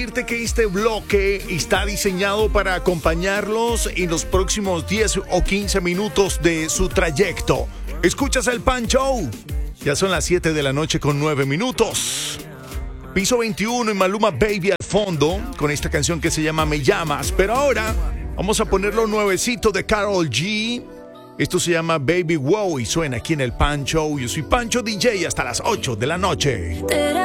Decirte que este bloque está diseñado para acompañarlos en los próximos 10 o 15 minutos de su trayecto. Escuchas el Pan Show. Ya son las 7 de la noche con 9 minutos. Piso 21 y Maluma Baby al fondo con esta canción que se llama Me Llamas. Pero ahora vamos a ponerlo nuevecito de Karol G. Esto se llama Baby Wow y suena aquí en el Pan Show. Yo soy Pancho DJ hasta las 8 de la noche.